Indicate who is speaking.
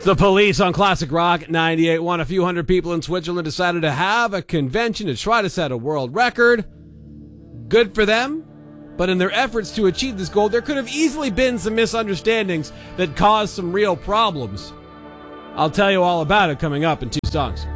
Speaker 1: The Police on Classic Rock 98.1. A few hundred people in Switzerland decided to have a convention to try to set a world record. Good for them. But in their efforts to achieve this goal, there could have easily been some misunderstandings that caused some real problems. I'll tell you all about it coming up in 2 songs.